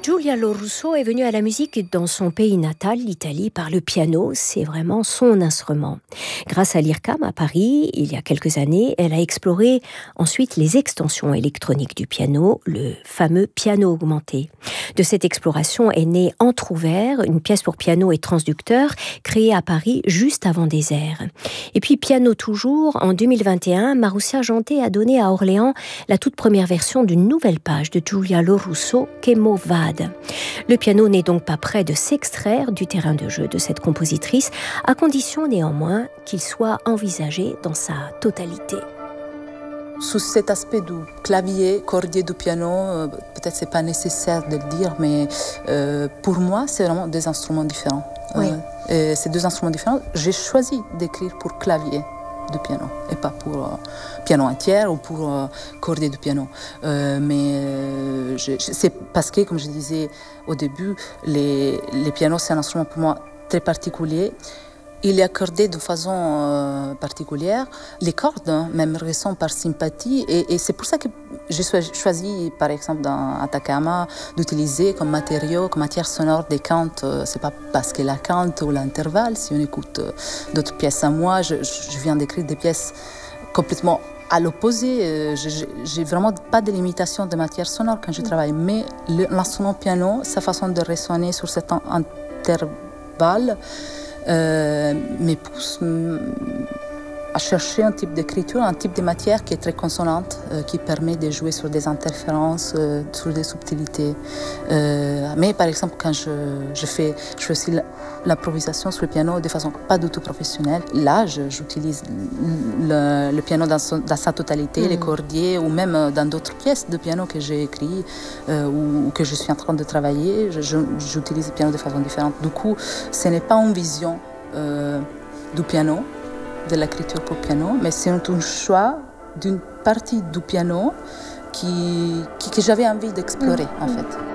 Giulia Lorusso est venue à la musique dans son pays natal, l'Italie, par le piano. C'est vraiment son instrument. Grâce à l'IRCAM à Paris, il y a quelques années, elle a exploré ensuite les extensions électroniques du piano, le fameux piano augmenté. De cette exploration est née Entrouvert, une pièce pour piano et transducteur créée à Paris juste avant Désert. Et puis piano toujours, en 2021, Marussia Janté a donné à Orléans la toute première version d'une nouvelle page de Giulia Lorusso, Che mo vada. Le piano n'est donc pas prêt de s'extraire du terrain de jeu de cette compositrice, à condition néanmoins qu'il soit envisagé dans sa totalité. Sous cet aspect du clavier, cordier du piano, peut-être c'est pas nécessaire de le dire, mais pour moi, c'est vraiment deux instruments différents. Oui. Ces deux instruments différents, j'ai choisi d'écrire pour clavier de piano et pas pour piano entier ou pour cordier de piano. C'est parce que, comme je disais au début, les pianos, c'est un instrument pour moi très particulier. Il est accordé de façon particulière. Les cordes, même, ressemblent par sympathie. Et c'est pour ça que j'ai choisi, par exemple, dans Atacama, d'utiliser comme matériau, comme matière sonore des cantes. C'est pas parce que la quinte ou l'intervalle, si on écoute d'autres pièces à moi, je viens d'écrire des pièces complètement à l'opposé. J'ai vraiment pas de limitation de matière sonore quand je travaille. Mais l'instrument piano, sa façon de résonner sur cet intervalle, me pousse à chercher un type d'écriture, un type de matière qui est très consonante, qui permet de jouer sur des interférences, sur des subtilités. Mais par exemple, quand je fais aussi l'improvisation sur le piano de façon pas du tout professionnelle, là, j'utilise le piano dans sa totalité, les cordiers, ou même dans d'autres pièces de piano que j'ai écrites ou que je suis en train de travailler, j'utilise le piano de façon différente. Du coup, ce n'est pas une vision du piano, de l'écriture pour piano, mais c'est un choix d'une partie du piano que j'avais envie d'explorer, en fait.